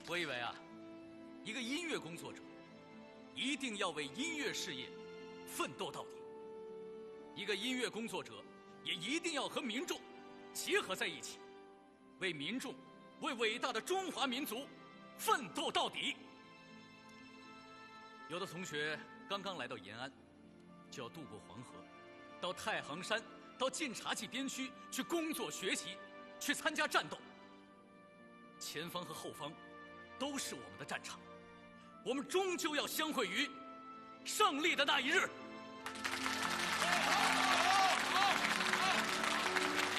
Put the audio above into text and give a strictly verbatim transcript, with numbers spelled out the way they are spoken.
我以为啊，一个音乐工作者一定要为音乐事业奋斗到底，一个音乐工作者也一定要和民众结合在一起，为民众、为伟大的中华民族奋斗到底。有的同学刚刚来到延安，就要渡过黄河，到太行山、到晋察冀边区去工作学习，去参加战斗。前方和后方都是我们的战场，我们终究要相会于胜利的那一日。